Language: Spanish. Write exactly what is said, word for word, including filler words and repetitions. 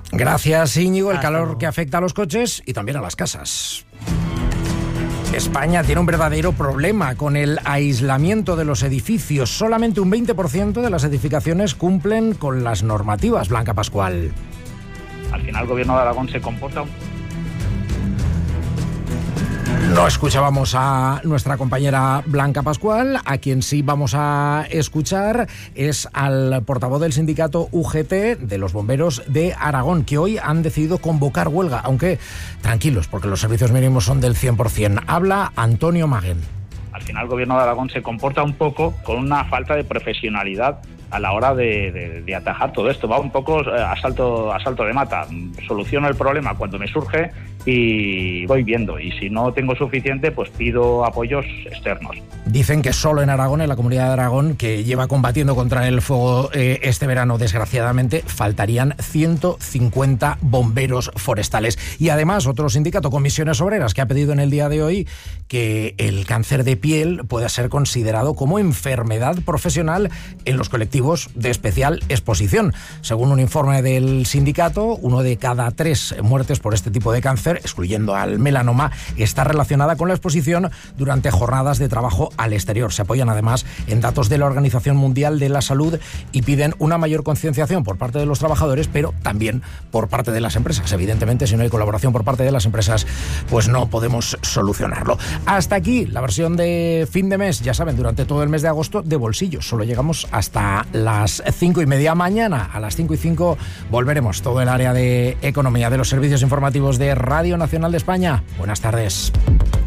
Gracias, Íñigo. El Hasta calor luego. que afecta a los coches y también a las casas. España tiene un verdadero problema con el aislamiento de los edificios. Solamente un veinte por ciento de las edificaciones cumplen con las normativas. Blanca Pascual. Al final el gobierno de Aragón se comporta un... No escuchábamos a nuestra compañera Blanca Pascual. A quien sí vamos a escuchar es al portavoz del sindicato U G T de los bomberos de Aragón, que hoy han decidido convocar huelga, aunque tranquilos, porque los servicios mínimos son del cien por ciento. Habla Antonio Maguen. Al final el gobierno de Aragón se comporta un poco con una falta de profesionalidad a la hora de, de, de atajar todo esto. Va un poco a salto, a salto de mata. Soluciono el problema cuando me surge y voy viendo. Y si no tengo suficiente, pues pido apoyos externos. Dicen que solo en Aragón, en la comunidad de Aragón, que lleva combatiendo contra el fuego eh, este verano, desgraciadamente, faltarían ciento cincuenta bomberos forestales. Y además, otro sindicato, Comisiones Obreras, que ha pedido en el día de hoy que el cáncer de piel pueda ser considerado como enfermedad profesional en los colectivos de especial exposición. Según un informe del sindicato, uno de cada tres muertes por este tipo de cáncer, excluyendo al melanoma, está relacionada con la exposición durante jornadas de trabajo al exterior. Se apoyan además en datos de la Organización Mundial de la Salud y piden una mayor concienciación por parte de los trabajadores, pero también por parte de las empresas. Evidentemente, si no hay colaboración por parte de las empresas, pues no podemos solucionarlo. Hasta aquí la versión de fin de mes. Ya saben, durante todo el mes de agosto de bolsillo. Solo llegamos hasta las cinco y media. Mañana a las cinco y cinco volveremos. Todo el área de economía de los servicios informativos de Radio Nacional de España. Buenas tardes.